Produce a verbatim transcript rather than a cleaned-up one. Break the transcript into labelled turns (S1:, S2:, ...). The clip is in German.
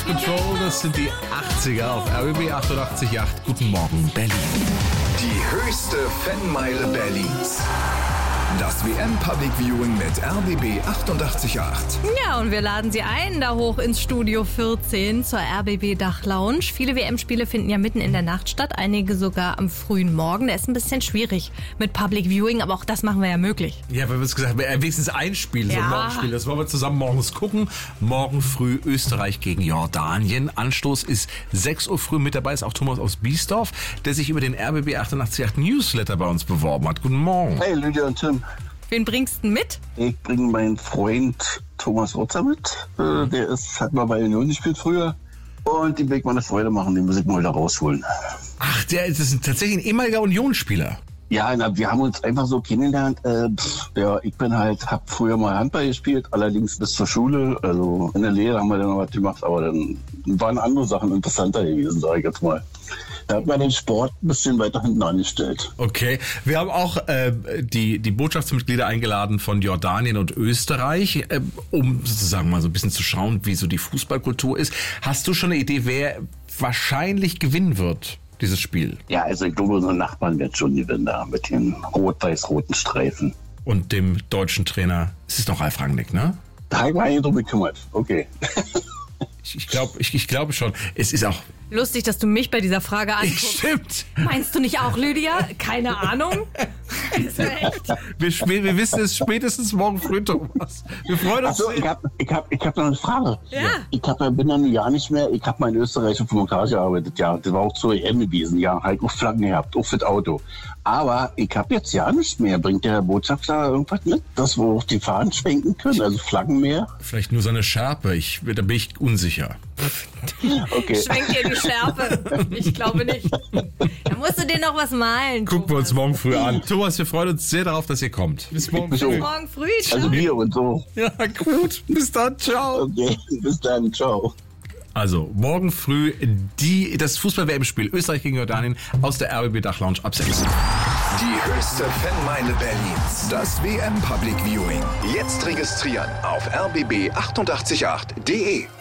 S1: Control, das sind die achtziger auf R B B achtundachtzig Komma acht. Guten Morgen, Berlin.
S2: Die höchste Fanmeile Berlins. Das W M Public Viewing mit R B B achtundachtzig Komma acht.
S3: Ja, und wir laden Sie ein, da hoch ins Studio vierzehn zur R B B Dachlounge. Viele W M-Spiele finden ja mitten in der Nacht statt, einige sogar am frühen Morgen. Das ist ein bisschen schwierig mit Public Viewing, aber auch das machen wir ja möglich.
S1: Ja, wir haben es gesagt, wenigstens ein Spiel, so ein
S3: Ja.
S1: Morgenspiel. Das wollen wir zusammen morgens gucken. Morgen früh Österreich gegen Jordanien. Anstoß ist sechs Uhr früh. Mit dabei ist auch Thomas aus Biesdorf, der sich über den R B B achtundachtzig Komma acht Newsletter bei uns beworben hat. Guten Morgen.
S4: Hey Lydia und Tim,
S3: Wen bringst du denn mit?
S4: ich bringe meinen Freund Thomas Rotzer mit. Äh, der ist, hat mal bei Union gespielt früher. Und die will ich mal eine Freude machen, den muss ich mal da rausholen.
S1: Ach, der das ist tatsächlich ein ehemaliger Unionsspieler.
S4: Ja, na, wir haben uns einfach so kennengelernt. Äh, pff, ja, ich bin halt, hab früher mal Handball gespielt, allerdings bis zur Schule. Also in der Lehre haben wir dann noch was gemacht, aber dann waren andere Sachen interessanter gewesen, sage ich jetzt mal. Da hat man den Sport ein bisschen weiter hinten angestellt.
S1: Okay, wir haben auch äh, die, die Botschaftsmitglieder eingeladen von Jordanien und Österreich, äh, um sozusagen mal so ein bisschen zu schauen, wie so die Fußballkultur ist. Hast du schon eine Idee, wer wahrscheinlich gewinnen wird, dieses Spiel?
S4: Ja, also ich glaube, unsere Nachbarn werden schon gewinnen da mit den rot-weiß-roten Streifen.
S1: Und dem deutschen Trainer, es ist noch Ralf Rangnick, ne?
S4: Da habe ich mich eigentlich drum gekümmert. Okay.
S1: Ich, ich glaube ich, ich glaube schon. Es ist auch...
S3: Lustig, dass du mich bei dieser Frage anguckst.
S1: Stimmt.
S3: Meinst du nicht auch, Lydia? Keine Ahnung. Das ist echt.
S1: Wir, spä- wir wissen es spätestens morgen früh, Thomas. Wir freuen uns.
S4: Achso, ich habe ich hab, ich hab noch eine Frage.
S3: Ja.
S4: Ich hab, ja- bin dann ein Jahr nicht mehr, ich habe mal in Österreich auf der Montage gearbeitet, ja. Das war auch zur E M gewesen, ja. Halt auch Flaggen gehabt, auch für das Auto. Aber ich habe jetzt ja nicht mehr. Bringt der Herr Botschafter irgendwas mit, dass wir auch die Fahnen schwenken können, also Flaggen mehr?
S1: Vielleicht nur seine Schärpe. Ich, da bin ich unsicher.
S4: Okay.
S3: Schwenk dir die Schärpe. Ich glaube nicht. Da musst du dir noch was malen.
S1: Gucken wir uns
S3: Thomas.
S1: morgen früh an. Thomas, wir freuen uns sehr darauf, dass ihr kommt. Bis morgen
S4: Bis
S1: früh.
S3: Morgen früh. Ciao.
S4: Also wir und so.
S1: Ja, gut. Bis dann. Ciao.
S4: Okay, bis dann, ciao.
S1: Also, morgen früh die, das Fußball-W M-Spiel Österreich gegen Jordanien aus der R B B Dachlounge ab sechs.
S2: Die höchste Fanmeile Berlins. Das W M Public Viewing. Jetzt registrieren auf r b b achtundachtzig Komma acht punkt d e.